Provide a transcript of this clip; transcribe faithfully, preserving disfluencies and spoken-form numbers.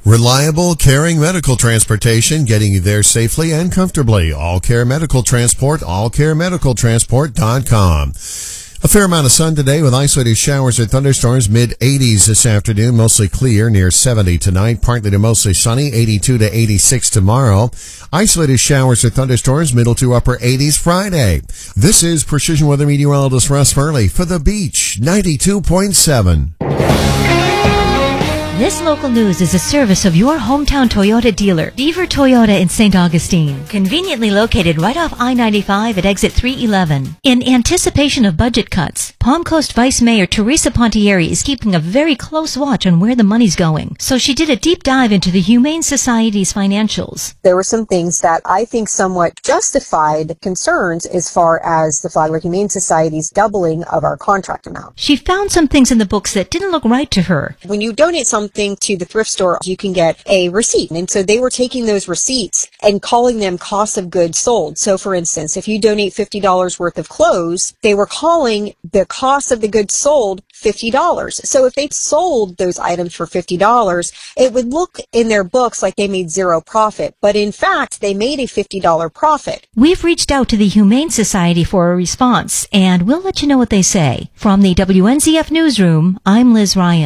Reliable, caring medical transportation, getting you there safely and comfortably. All Care Medical Transport, all care medical transport dot com. A fair amount of sun today with isolated showers or thunderstorms, mid eighties this afternoon, mostly clear, near seventy tonight, partly to mostly sunny, eighty-two to eighty-six tomorrow. Isolated showers or thunderstorms, middle to upper eighties Friday. This is Precision Weather Meteorologist Russ Furley for The Beach, ninety-two point seven. This local news is a service of your hometown Toyota dealer, Beaver Toyota in Saint Augustine, conveniently located right off I ninety-five at exit three eleven. In anticipation of budget cuts, Palm Coast Vice Mayor Teresa Pontieri is keeping a very close watch on where the money's going. So she did a deep dive into the Humane Society's financials. There were some things that I think somewhat justified concerns as far as the Flagler Humane Society's doubling of our contract amount. She found some things in the books that didn't look right to her. When you donate something to the thrift store, you can get a receipt. And so they were taking those receipts and calling them cost of goods sold. So for instance, if you donate fifty dollars worth of clothes, they were calling the cost of the goods sold fifty dollars. So if they sold those items for fifty dollars, it would look in their books like they made zero profit. But in fact, they made a fifty dollars profit. We've reached out to the Humane Society for a response, and we'll let you know what they say. From the W N Z F Newsroom, I'm Liz Ryan.